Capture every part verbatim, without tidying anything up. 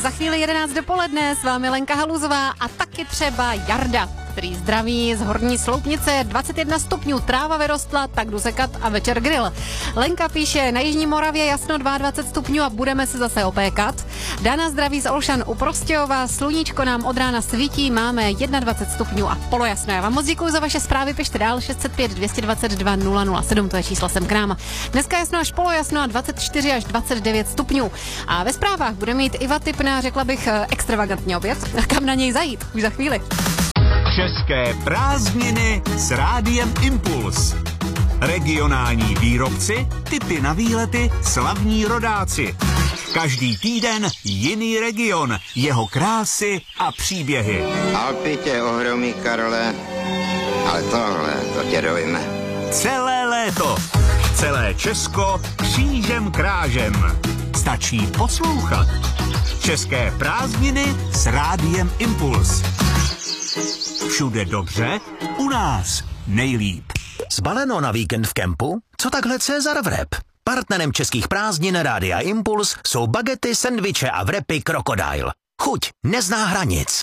za chvíli jedenáct dopoledne, s vámi Lenka Haluzová a taky třeba Jarda, který zdraví z Horní Sloupnice, dvacet jedna stupňů, tráva vyrostla, tak jdu sekat a večer grill. Lenka píše, na Jižní Moravě jasno dvacet dva stupňů a budeme se zase opékat. Dana zdraví z Olšan u Prostějova, sluníčko nám od rána svítí, máme dvacet jedna stupňů a polojasno. Já vám moc děkuji za vaše zprávy, pište dál šest set pět dvě dvacet dva nula nula sedm, to je číslo sem k nám. Dneska jasno až polojasno a dvacet čtyři až dvacet devět stupňů. A ve zprávách bude mít Iva tip na, řekla bych, extravagantní oběd. Kam na něj zajít? Už za chvíli. České prázdniny s Rádiem Impuls. Regionální výrobci, tipy na výlety, slavní rodáci. Každý týden jiný region, jeho krásy a příběhy. Alpy tě ohromí, Karle, ale tohle, to tě dojme. Celé léto, celé Česko křížem krážem. Stačí poslouchat. České prázdniny s Rádiem Impuls. Všude dobře, u nás nejlíp. Zbaleno na víkend v kempu? Co takhle Cezar Vrep? Partnerem českých prázdnin Rádia Impuls jsou bagety, sendviče a vrepy Crocodile. Chuť nezná hranic.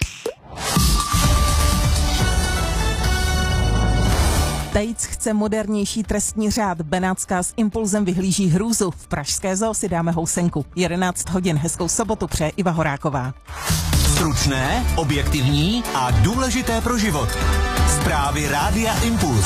Tejc chce modernější trestní řád. Benátská s Impulzem vyhlíží hrůzu. V pražské zoo si dáme housenku. jedenáct hodin, hezkou sobotu přeje Iva Horáková. Stručné, objektivní a důležité pro život. Zprávy Rádia Impuls.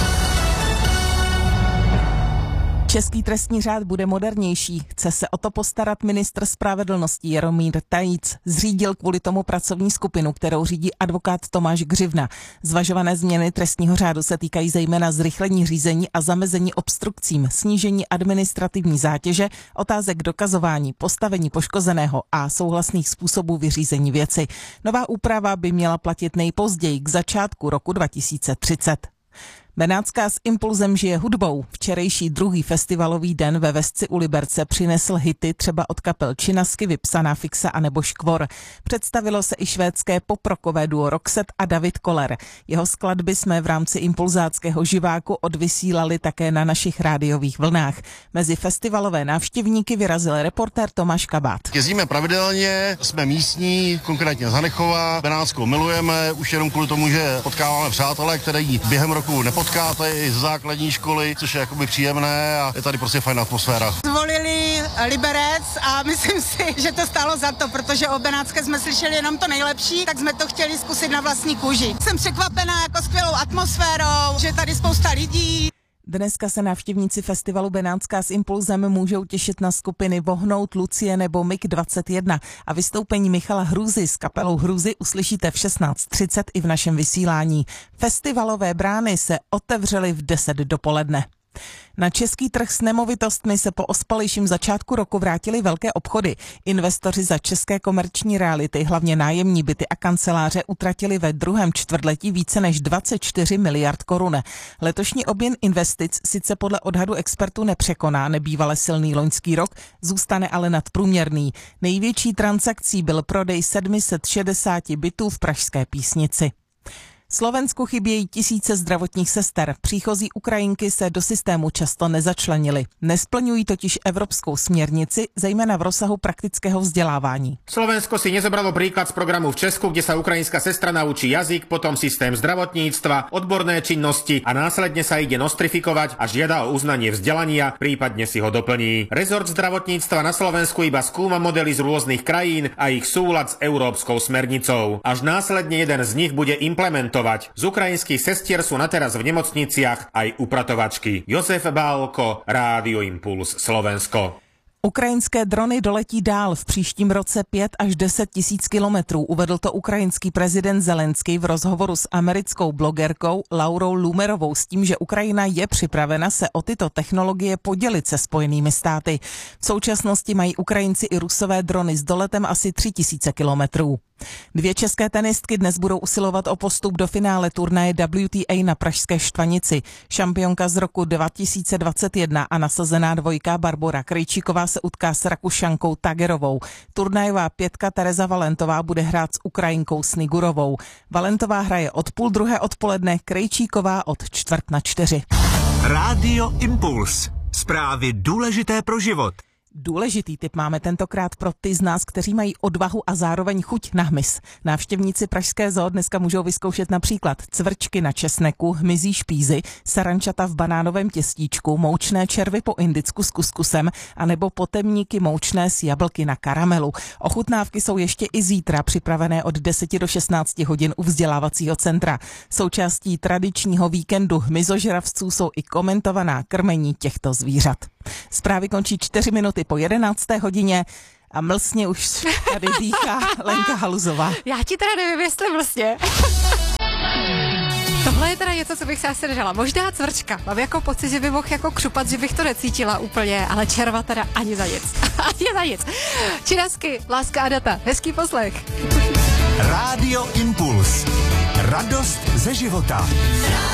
Český trestní řád bude modernější. Chce se o to postarat ministr spravedlnosti Jaromír Tejc. Zřídil kvůli tomu pracovní skupinu, kterou řídí advokát Tomáš Gřivna. Zvažované změny trestního řádu se týkají zejména zrychlení řízení a zamezení obstrukcím, snížení administrativní zátěže, otázek dokazování, postavení poškozeného a souhlasných způsobů vyřízení věci. Nová úprava by měla platit nejpozději k začátku roku dva tisíce třicet. Benátská s Impulzem žije hudbou. Včerejší druhý festivalový den ve Vesci u Liberce přinesl hity třeba od kapel Činasky, Vypsaná Fixa a nebo Škvor. Představilo se i švédské poprokové duo Roxette a David Koller. Jeho skladby jsme v rámci impulzáckého živáku odvysílali také na našich rádiových vlnách. Mezi festivalové návštěvníky vyrazil reportér Tomáš Kabát. Jezdíme pravidelně, jsme místní, konkrétně z Hanechova. Benátskou milujeme, už jenom kvůli tomu, že potkáváme přátelé, které jí během roku nepotkáváme. Potkáte i z základní školy, což je jakoby příjemné a je tady prostě fajná atmosféra. Zvolili Liberec a myslím si, že to stálo za to, protože o Benátské jsme slyšeli jenom to nejlepší, tak jsme to chtěli zkusit na vlastní kůži. Jsem překvapená jako skvělou atmosférou, že je tady spousta lidí. Dneska se návštěvníci festivalu Benátská s Impulzem můžou těšit na skupiny Vohnout, Lucie nebo Mig dvacet jedna a vystoupení Michala Hrůzy s kapelou Hrůzy uslyšíte v šestnáct třicet i v našem vysílání. Festivalové brány se otevřely v deset dopoledne. Na český trh s nemovitostmi se po ospalejším začátku roku vrátily velké obchody. Investoři za české komerční reality, hlavně nájemní byty a kanceláře, utratili ve druhém čtvrtletí více než dvacet čtyři miliard korun. Letošní objem investic sice podle odhadu expertů nepřekoná nebývale silný loňský rok, zůstane ale nadprůměrný. Největší transakcí byl prodej sedm set šedesát bytů v pražské Písnici. Slovensku chybějí tisíce zdravotních sester. Příchozí Ukrajinky se do systému často nezačlenily. Nesplňují totiž evropskou směrnici, zejména v rozsahu praktického vzdělávání. Slovensko si nezobralo príklad z programu v Česku, kde sa ukrajinská sestra naučí jazyk, potom systém zdravotníctva, odborné činnosti a následne sa ide nostrifikovať a žiada o uznanie vzdelania, prípadne si ho doplní. Rezort zdravotníctva na Slovensku iba skúma modely z rôznych krajín a ich súlad s európskou smernicou. Až následne jeden z nich bude implementovať. Z ukrajinských sestier sú na teraz v nemocniciach aj upratovačky. Josef Bálko, Rádio Impuls, Slovensko. Ukrajinské drony doletí dál v příštím roce pět až deset tisíc kilometrů, uvedl to ukrajinský prezident Zelenský v rozhovoru s americkou blogerkou Laurou Lumerovou s tím, že Ukrajina je připravena se o tyto technologie podělit se Spojenými státy. V současnosti mají Ukrajinci i Rusové drony s doletem asi tři tisíce kilometrů. Dvě české tenistky dnes budou usilovat o postup do finále turnaje W T A na pražské Štvanici. Šampionka z roku dva tisíce dvacet jedna a nasazená dvojka Barbora Krejčíková se utká s Rakušankou Tagerovou. Turnajová pětka Tereza Valentová bude hrát s Ukrajinkou Snigurovou. Valentová hraje od půl druhé odpoledne, Krejčíková od čtvrt na čtyři. Rádio Impuls. Zprávy důležité pro život. Důležitý tip máme tentokrát pro ty z nás, kteří mají odvahu a zároveň chuť na hmyz. Návštěvníci Pražské zoo dneska můžou vyzkoušet například cvrčky na česneku, hmyzí špízy, sarančata v banánovém těstíčku, moučné červy po indicku s kuskusem anebo potemníky moučné s jablky na karamelu. Ochutnávky jsou ještě i zítra připravené od deseti do šestnácti hodin u vzdělávacího centra. Součástí tradičního víkendu hmyzožravců jsou i komentovaná krmení těchto zvířat. Zprávy končí čtyři minuty po jedenácté hodině a mlsně už tady dýchá Lenka Haluzová. Já ti teda nevím, jestli mlsně. Tohle je teda něco, co bych se asi držela. Možná cvrčka. Mám jako pocit, že by mohl jako křupat, že bych to necítila úplně, ale červa teda ani za nic. Ani za nic. Činasky, láska a data. Hezký poslech. Rádio Impuls. Radost ze života.